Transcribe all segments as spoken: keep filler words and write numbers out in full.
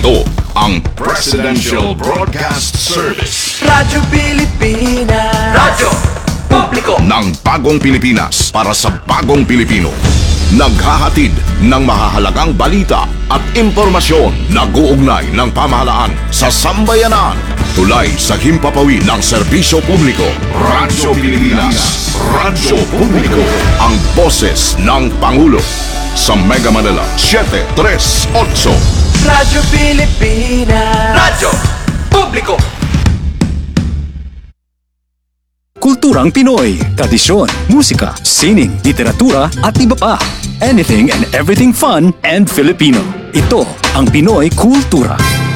Ito ang Presidential Broadcast Service. Radyo Pilipinas. Radyo Publiko ng bagong Pilipinas para sa bagong Pilipino. Naghahatid ng mahahalagang balita at impormasyon na guugnay ng pamahalaan sa sambayanan. Tulay sa himpapawid ng serbisyo publiko. Radyo Pilipinas. Radyo Publiko. Ang boses ng Pangulo. Sa Mega Manila, seven three eight. Radyo Pilipinas. Radyo Publiko. Kulturang Pinoy, tradisyon, musika, sining, literatura at iba pa. Anything and everything fun and Filipino. Ito ang Pinoy Kultura.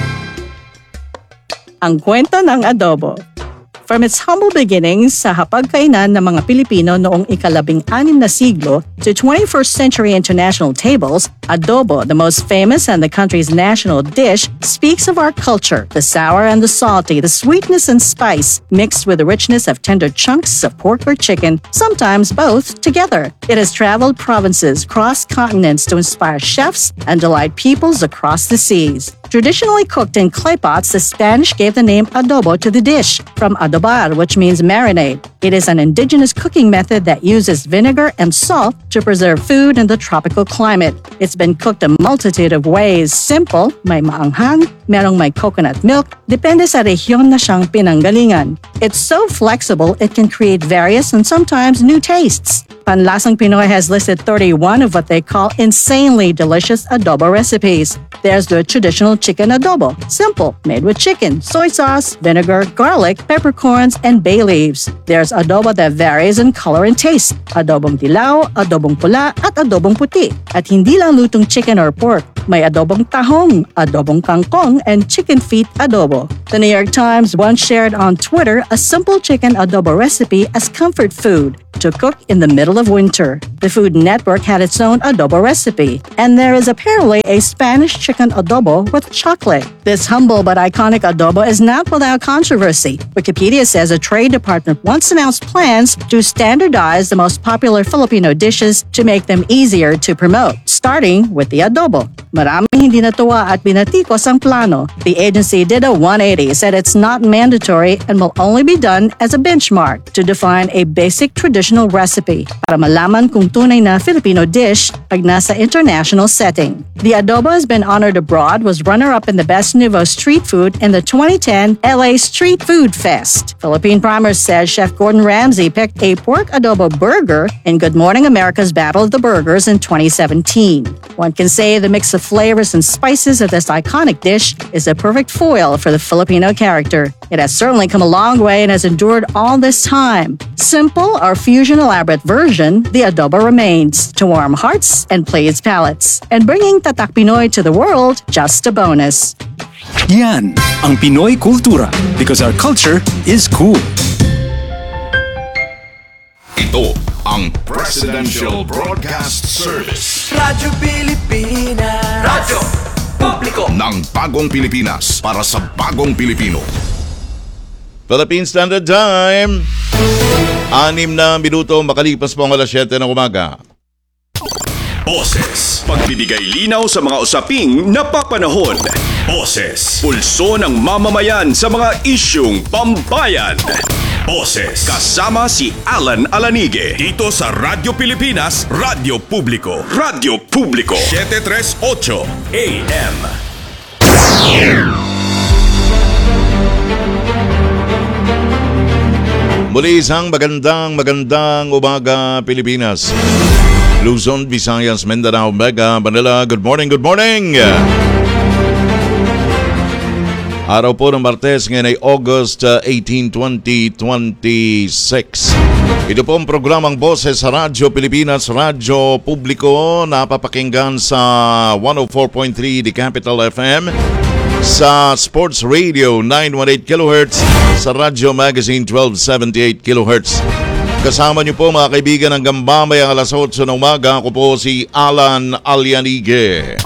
Ang kwento ng adobo. From its humble beginnings sa hapagkainan ng mga Pilipino noong ikalabing-anim na siglo to twenty-first century international tables, adobo, the most famous and the country's national dish, speaks of our culture, the sour and the salty, the sweetness and spice, mixed with the richness of tender chunks of pork or chicken, sometimes both together. It has traveled provinces, crossed continents to inspire chefs and delight peoples across the seas. Traditionally cooked in clay pots, the Spanish gave the name adobo to the dish, from adobar, which means marinade. It is an indigenous cooking method that uses vinegar and salt to preserve food in the tropical climate. It's been cooked a multitude of ways. Simple, may maanghang, merong may coconut milk, depende sa rehiyon na siyang pinanggalingan. It's so flexible, it can create various and sometimes new tastes. Panlasang Pinoy has listed thirty-one of what they call insanely delicious adobo recipes. There's the traditional chicken adobo, simple, made with chicken, soy sauce, vinegar, garlic, peppercorns, and bay leaves. There's adobo that varies in color and taste, adobong dilaw, adobong pula, at adobong puti. At hindi lang lutong chicken or pork, may adobong tahong, adobong kangkong, and chicken feet adobo. The New York Times once shared on Twitter a simple chicken adobo recipe as comfort food to cook in the middle of winter. The Food Network had its own adobo recipe, and there is apparently a Spanish chicken adobo with chocolate. This humble but iconic adobo is not without controversy. Wikipedia says a trade department once announced plans to standardize the most popular Filipino dishes to make them easier to promote, starting with the adobo. Maraming hindi natuwa at binatikos ang plano. The agency did a one eighty, said it's not mandatory and will only be done as a benchmark to define a basic traditional recipe para malaman kung tunay na Filipino dish pag nasa international setting. The adobo has been honored abroad, was runner-up in the Best Nouveau Street Food in the twenty ten L A Street Food Fest. Philippine Primers says Chef Gordon Ramsay picked a pork adobo burger in Good Morning America's Battle of the Burgers in twenty seventeen. One can say the mix of flavors and spices of this iconic dish is a perfect foil for the Filipino character. It has certainly come a long way and has endured all this time. Simple or fusion elaborate version, the adobo remains to warm hearts and please palates. And bringing Tatak Pinoy to the world, just a bonus. Yan ang Pinoy Kultura, because our culture is cool. Ito ang Presidential Broadcast Service. Radyo Pilipinas. Radyo Publiko ng bagong Pilipinas para sa bagong Pilipino. Philippine Standard Time. Anim na minuto makalipas po ang alas siyete ng umaga. Boses, pagbibigay linaw sa mga usaping napapanahon. Boses, pulso ng mamamayan sa mga isyung pambayan. Boses, kasama si Alan Alanige dito sa Radyo Pilipinas, Radyo Publiko. Radyo Publiko, seven three eight A M. Muli isang magandang magandang umaga Pilipinas. Luzon, Visayas, Mindanao, Mega, Manila. Good morning, good morning! Araw po ng Martes, ngayon ay August eighteenth, twenty twenty-six. Ito po ang programang Boses sa Radyo Pilipinas, Radyo Publiko, napapakinggan sa one oh four point three The Capital F M, sa Sports Radio nine eighteen kilohertz, sa Radyo Magazine twelve seventy-eight kilohertz. Kasama niyo po mga kaibigan hanggang mamayang alas otso ng umaga. Ako po si Alan Alianige.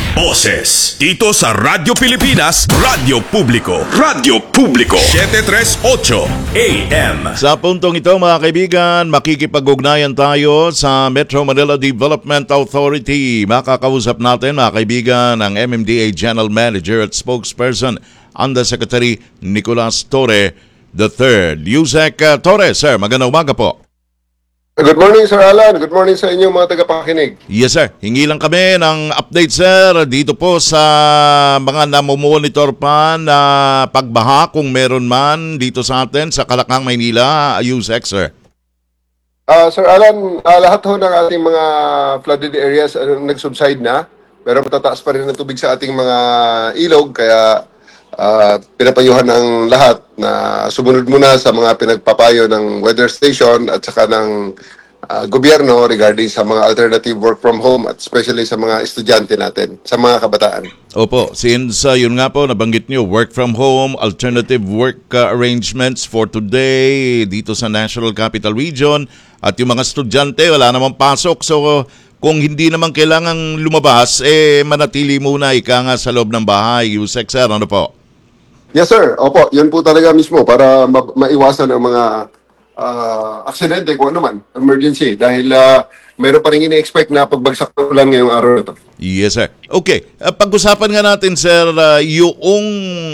Boses dito sa Radyo Pilipinas, Radyo Publiko, Radyo Publiko, seven thirty-eight A M. Sa puntong ito mga kaibigan, makikipag-ugnayan tayo sa Metro Manila Development Authority. Makakausap natin mga kaibigan ang M M D A General Manager at Spokesperson, Undersecretary Nicolas Torre the third. Yusek uh, Torre, sir, magandang umaga po. Good morning, Sir Alan. Good morning sa inyo mga tagapakinig. Yes sir, hingi lang kami ng update sir dito po sa mga namomonitor pa na pagbaha kung meron man dito sa atin sa Kalakang, Maynila. Yusek, sir. Uh, Sir Alan, uh, lahat ho ng ating mga flooded areas uh, nag-subside na, pero matataas pa rin ang tubig sa ating mga ilog, kaya uh, pinapayuhan ng lahat na sumunod muna sa mga pinagpapayo ng weather station at saka ng uh, gobyerno regarding sa mga alternative work from home at especially sa mga estudyante natin, sa mga kabataan. Opo, since uh, yun nga po, nabanggit nyo, work from home, alternative work uh, arrangements for today dito sa National Capital Region at yung mga estudyante, wala namang pasok. So, kung hindi naman kailangang lumabas, eh manatili muna ika nga sa loob ng bahay. Yusek, sir, ano po? Yes, sir. Opo, yun po talaga mismo para ma- maiwasan ang mga uh, aksidente kung ano man, emergency. Dahil uh, mayroon pa rin ini-expect na pagbagsak ng ulan ngayong araw na ito. Yes, sir. Okay, uh, pag-usapan nga natin, sir, uh, yung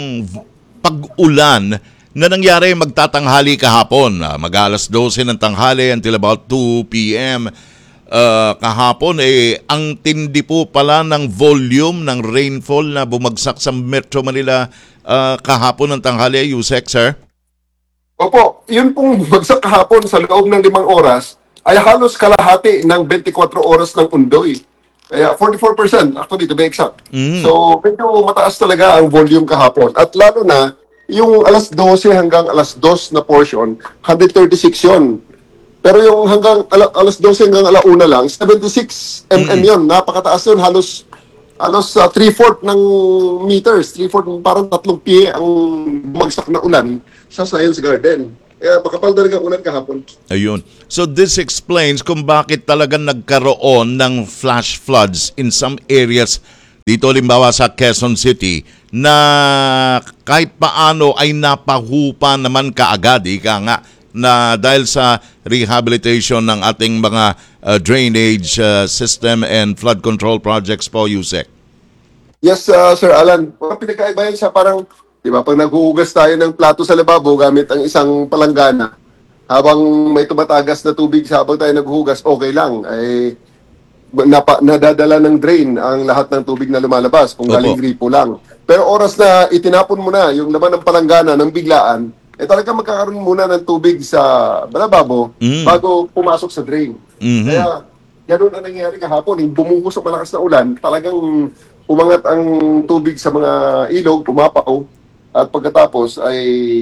pag-ulan na nangyari magtatanghali kahapon. Uh, mag-alas twelve ng tanghali until about two p.m. Uh, kahapon, eh, ang tindi po pala ng volume ng rainfall na bumagsak sa Metro Manila uh, kahapon ng tanghali, Yusek, sir? Opo, yun pong bumagsak kahapon sa loob ng limang oras ay halos kalahati ng twenty-four oras ng undoy. Kaya forty-four percent actually to be exact. Mm. So, medyo mataas talaga ang volume kahapon. At lalo na, yung alas twelve hanggang alas two na portion, one thirty-six yun. Pero yung hanggang ala, alas twelve hanggang alauna lang, seventy-six millimeter yun. Napakataas yun. Halos, halos uh, three-fourth ng meters. Three-fourth, parang tatlong piye ang bumagsak na ulan sa Science Garden. Kaya makapal talaga ulan kahapon. Ayun. So this explains kung bakit talagang nagkaroon ng flash floods in some areas dito limbawa sa Quezon City na kahit paano ay napahupa naman kaagad. Ika nga na dahil sa rehabilitation ng ating mga uh, drainage uh, system and flood control projects po, Yusek. Yes, uh, Sir Alan. Mga pinagkaiba yan sa parang, di ba, pag naghuhugas tayo ng plato sa lababo gamit ang isang palanggana, habang may tumatagas na tubig sa habang tayo naghuhugas, okay lang. Ay, napa, nadadala ng drain ang lahat ng tubig na lumalabas kung galing gripo lang. Pero oras na itinapon mo na yung laman ng palanggana ng biglaan, eh talaga magkakaroon muna ng tubig sa lababo mm. bago pumasok sa drain. Mm-hmm. Kaya ganoon ang nangyari kahapon. Yung bumuhos sa malakas na ulan, talagang umangat ang tubig sa mga ilog, pumapaw, at pagkatapos ay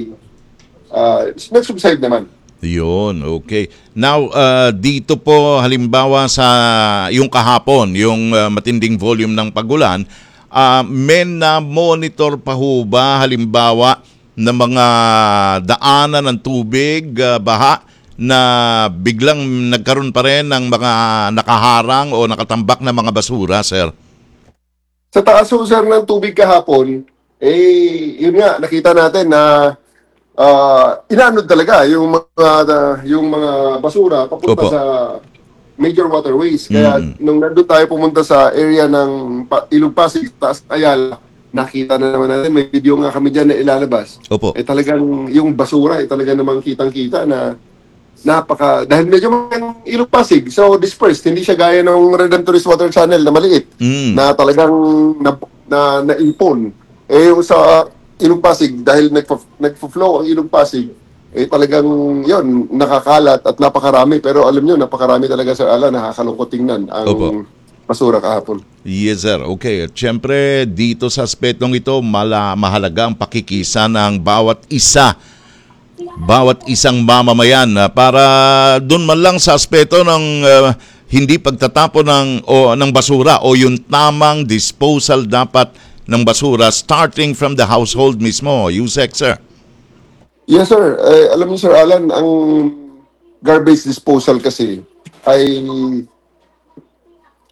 uh, nag-subside naman. Yun, okay. Now, uh, dito po halimbawa sa yung kahapon, yung uh, matinding volume ng pagulan, uh, may na-monitor pa ho ba halimbawa na mga daanan ng tubig, uh, baha, na biglang nagkaroon pa rin ng mga nakaharang o nakatambak na mga basura, sir? Sa taas ho, sir, ng tubig kahapon, eh, yun nga, nakita natin na uh, inaanod talaga yung mga, uh, yung mga basura papunta Opo. sa major waterways. Kaya mm. nung nandun tayo pumunta sa area ng Ilog Pasig, taas Ayala, nakita na naman natin, may video nga kami dyan na ilalabas. Opo. Eh talagang yung basura, eh talaga namang kitang-kita na napaka, dahil medyo yung Ilog Pasig, so dispersed, hindi siya gaya ng Redemptorist Water Channel na maliit, mm. na talagang na, na, na-impon. Eh yung sa Ilog Pasig, dahil nagpo-flow ang Ilog Pasig, eh talagang yun, nakakalat at napakarami. Pero alam nyo, napakarami talaga sa ala, nakakalungkot tingnan ang Opo. basura kahapon. Yes, sir. Okay. At syempre, dito sa aspetong ito, mala, mahalaga ang pakikisa ng bawat isa, bawat isang mamamayan uh, para doon man lang sa aspeto ng uh, hindi pagtatapon ng, o, ng basura o yung tamang disposal dapat ng basura starting from the household mismo. Yusek, sir. Yes, sir. Eh, alam niyo, Sir Alan, ang garbage disposal kasi ay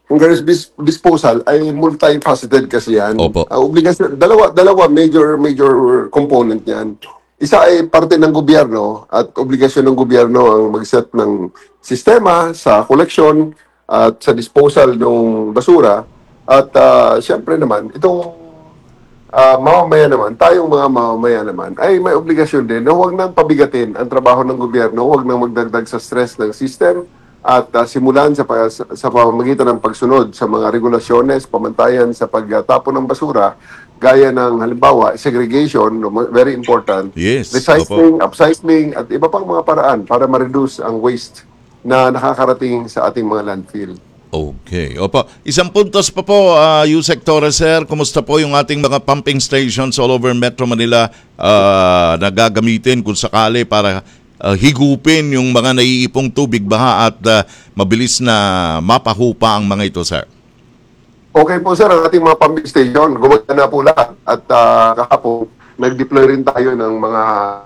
Kung garbage dis- disposal ay multifaceted kasi yan. Opo. Ang obligasyon, dalawa, dalawa major major component yan. Isa ay parte ng gobyerno at obligasyon ng gobyerno ang mag-set ng sistema sa koleksyon at sa disposal ng basura. At uh, siyempre naman, itong uh, mamamayan naman, tayong mga mamamayan naman, ay may obligasyon din na huwag nang pabigatin ang trabaho ng gobyerno, huwag nang magdagdag sa stress ng system at uh, simulan sa, sa, sa pamamagitan ng pagsunod sa mga regulasyones, pamantayan sa pagtapon ng basura, gaya ng halimbawa, segregation, no, very important, Yes, recycling, upcycling, at iba pang mga paraan para ma-reduce ang waste na nakakarating sa ating mga landfill. Okay. Opo. Isang puntos pa po, uh, Yusek Torres, sir. Kumusta po yung ating mga pumping stations all over Metro Manila uh, na gagamitin kung sakali para uh, higupin yung mga naiipong tubig baha at uh, mabilis na mapahupa ang mga ito, sir? Okay po sir, ang ating mga pumping station, gumagana po lahat. At uh, kahapon, nag-deploy rin tayo ng mga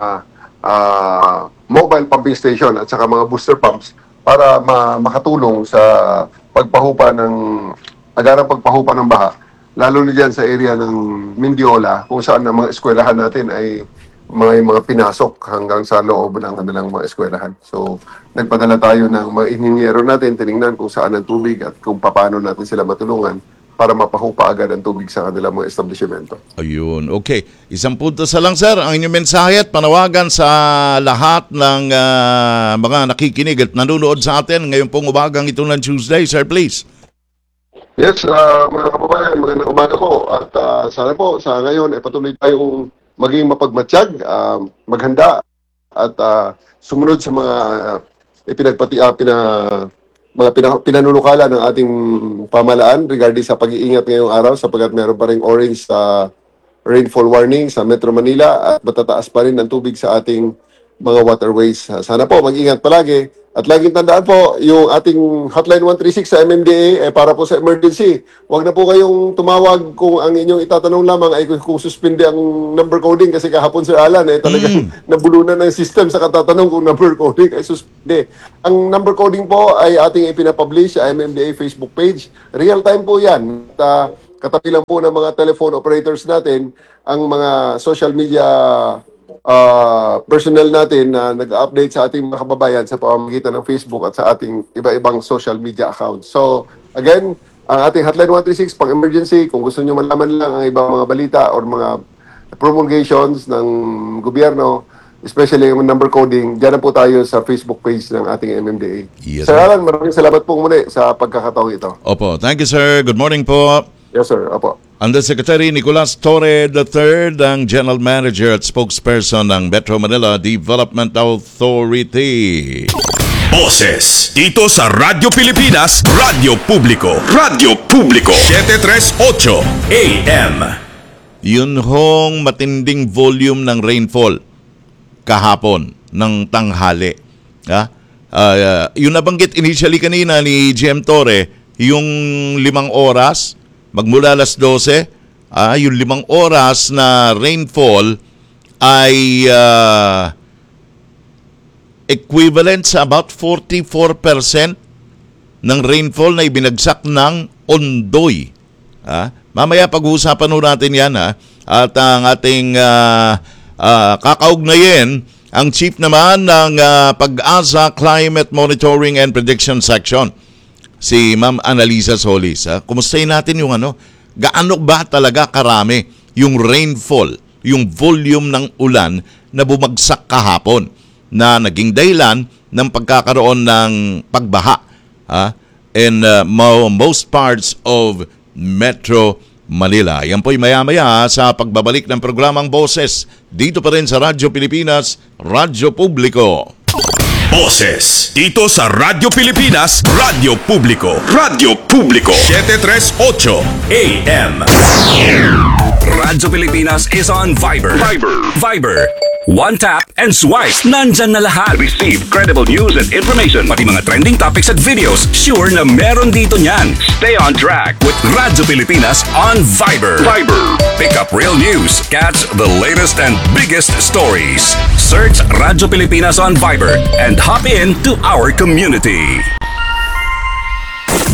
uh, mobile pumping station at saka mga booster pumps para ma- makatulong sa pagpahupa ng, agarang pagpahupa ng baha. Lalo na dyan sa area ng Mindiola, kung saan ang mga eskwelahan natin ay may mga pinasok hanggang sa loob ng kanilang mga eskwelahan. So, nagpadala tayo ng mga inhinyero natin, tinignan kung saan ang tubig at kung paano natin sila matulungan para mapahupa agad ang tubig sa kanilang mga establishmento. Ayun. Okay. Isang punto sa lang, sir. Ang inyong mensahe at panawagan sa lahat ng uh, mga nakikinig at nanonood sa atin ngayon pong umagang ito ng Tuesday, sir, please. Yes, uh, mga kababayan, magandang umaga po. At uh, sana po, sa ngayon, ay patuloy tayong maging mapagmatsyag, uh, maghanda, at uh, sumunod sa mga uh, ipinagpati, uh, pina, mga pina, pinanunukala ng ating pamahalaan regarding sa pag-iingat ngayong araw sapagkat meron pa rin orange sa uh, rainfall warning sa Metro Manila at matataas pa rin ang tubig sa ating mga waterways. Uh, sana po, mag-ingat palagi. At laging tandaan po, yung ating hotline one three six sa M M D A eh, para po sa emergency. Huwag na po kayong tumawag kung ang inyong itatanong lamang ay kung suspende ang number coding kasi kahapon Sir Alan eh talagang mm. nabulunan ng system sa katatanong kung number coding ay suspende. Ang number coding po ay ating ipinapublish sa M M D A Facebook page. Real time po yan. At, uh, katabi lang po ng mga telephone operators natin ang mga social media Uh, personnel natin na nag-update sa ating mga kababayan sa pamamagitan ng Facebook at sa ating iba-ibang social media accounts. So, again, ang ating hotline one three six pang emergency, kung gusto nyo malaman lang ang ibang mga balita or mga promulgations ng gobyerno, especially yung number coding, dyan na po tayo sa Facebook page ng ating M M D A. Yes, Sir Alan, maraming salamat po muli sa pagkakataong ito. Opo. Thank you, sir. Good morning po. Yes, sir. Opo. Undersecretary Nicolas Torre the third, ang General Manager at Spokesperson ng Metro Manila Development Authority. Boses dito sa Radyo Pilipinas, Radyo Publiko, Radyo Publiko, seven three eight A M. Yun hong matinding volume ng rainfall kahapon ng tanghali. Ha? Uh, yung nabanggit initially kanina ni G M Torre, yung limang oras, magmula alas dose, ah, yung limang oras na rainfall ay uh, equivalent sa about forty-four percent ng rainfall na ibinagsak ng Ondoy. Ah, mamaya pag-uusapan natin yan, ha? At ang ating uh, uh, kakaugnayin ang chief naman ng uh, Pag-asa Climate Monitoring and Prediction Section, si Ma'am Annalisa Solis. Ha? Kumustahin natin yung ano, gaano ba talaga karami yung rainfall, yung volume ng ulan na bumagsak kahapon na naging dahilan ng pagkakaroon ng pagbaha ha? in uh, mo, most parts of Metro Manila. Yan po'y maya-maya sa pagbabalik ng programang Boses dito pa rin sa Radyo Pilipinas, Radyo Publiko. Boses dito sa Radyo Pilipinas, Radyo Publiko, Radyo Publiko, seven three eight A M. Radyo Pilipinas is on Viber. Viber. Viber. One tap and swipe. Nandyan na lahat. Receive credible news and information. Pati mga trending topics at videos. Sure na meron dito niyan. Stay on track with Radyo Pilipinas on Viber. Viber. Pick up real news. Catch the latest and biggest stories. Search Radyo Pilipinas on Viber and hop in to our community.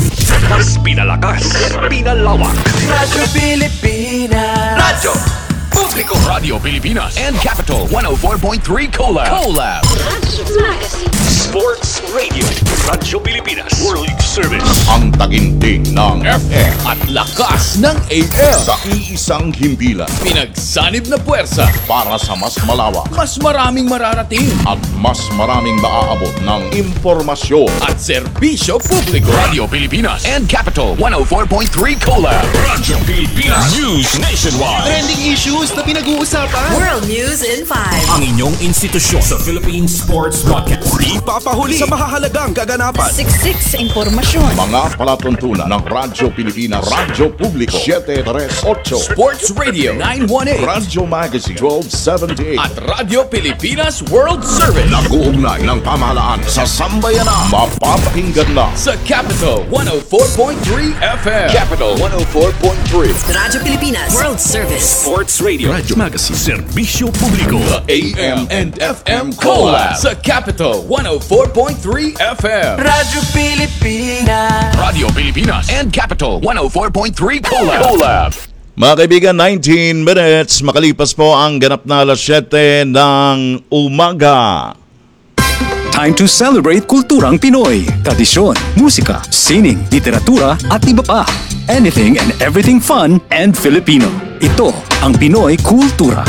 Mas pinalakas, pinalawak. Radyo Pilipinas. Radyo Publiko. Radio Pilipinas and Capital one oh four point three Collab. Collab. Sports Radio. Radyo Pilipinas. World Service. Ang taginting ng F M At lakas ng A M. sa iisang himpilan Pinagsanib na puwersa. para sa mas malawak Mas maraming mararating. at mas maraming maaabot ng impormasyon. At serbisyo publiko. Radio Pilipinas and Capital one oh four point three Collab. Radyo Pilipinas. News Nationwide. Trending issues na pinag-uusapan. World News in five. Ang inyong institusyon sa Philippine Sports Podcast. Di papahuli sa mahahalagang kaganapan. Siksik sa impormasyon. Mga palatuntunan ng Radyo Pilipinas, Radyo Publiko seven three eight, Sports Radio nine one eight. Radyo Magazine twelve seventy-eight. At Radio Pilipinas World Service. Nag-uugnay ng pamahalaan sa sambayanan. Mapapakinggan na Sa Capital one oh four point three F M. Capital one oh four point three. Radyo Pilipinas World Service. Sports Radio. Radyo Magazine. Serbisyo publiko. A M and F M Collab. Sa Capital one oh four point three F M. Radyo Pilipinas. Radio Pilipinas and Capital one oh four point three Collab. Collab. Mga kaibigan, nineteen minutes, makalipas po ang ganap na alas siyete ng umaga. Time to celebrate kulturang Pinoy. Tradisyon, musika, sining, literatura at iba pa. Anything and everything fun and Filipino. Ito ang Pinoy Kultura.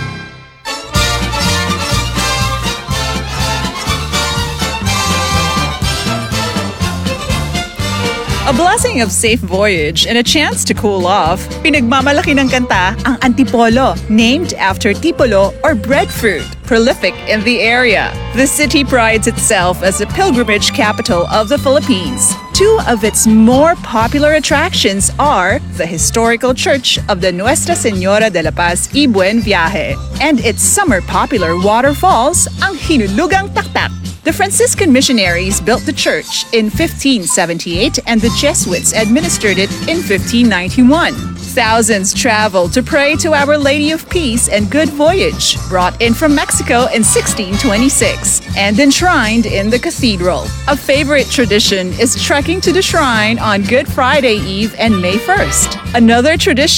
A blessing of safe voyage and a chance to cool off. Pinagmamalaki ng kanta ang Antipolo, named after tipolo or breadfruit, prolific in the area. The city prides itself as a pilgrimage capital of the Philippines. Two of its more popular attractions are the historical church of the Nuestra Señora de la Paz y Buen Viaje and its summer popular waterfalls, ang Hinulugang Taktak. The Franciscan missionaries built the church in fifteen seventy-eight and the Jesuits administered it in fifteen ninety-one. Thousands traveled to pray to Our Lady of Peace and Good Voyage, brought in from Mexico in sixteen twenty-six and enshrined in the cathedral. A favorite tradition is trekking to the shrine on Good Friday Eve and May first. Another tradition